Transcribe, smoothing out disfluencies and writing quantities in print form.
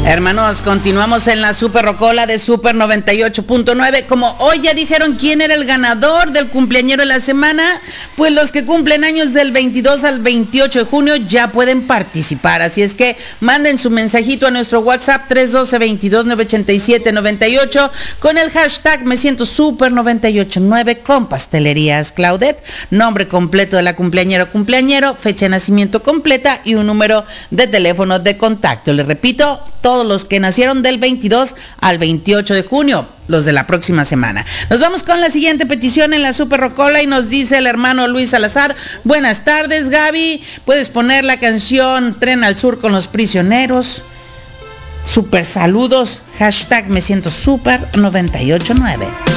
Hermanos, continuamos en la Super Rocola de Super 98.9. Como hoy ya dijeron quién era el ganador del cumpleañero de la semana, pues los que cumplen años del 22 al 28 de junio ya pueden participar. Así es que manden su mensajito a nuestro WhatsApp 312-22-987-98 con el hashtag Me Siento Super 98.9 con Pastelerías Claudet, nombre completo de la cumpleañera o cumpleañero, fecha de nacimiento completa y un número de teléfono de contacto. Les repito, todos los que nacieron del 22 al 28 de junio, los de la próxima semana. Nos vamos con la siguiente petición en la Super Rocola y nos dice el hermano Luis Salazar: buenas tardes, Gaby, puedes poner la canción Tren al Sur con los Prisioneros. Super saludos, hashtag Me Siento Super 98.9.